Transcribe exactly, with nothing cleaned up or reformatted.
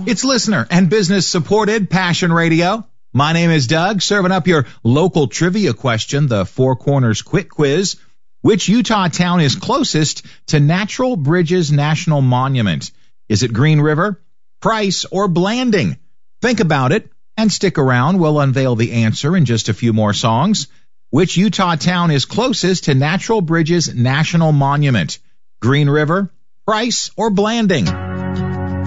It's listener and business supported Passion Radio. My name is Doug, serving up your local trivia question, the Four Corners Quick Quiz. Which Utah town is closest to Natural Bridges National Monument? Is it Green River, Price, or Blanding? Think about it and stick around. We'll unveil the answer in just a few more songs. Which Utah town is closest to Natural Bridges National Monument? Green River, Price, or Blanding?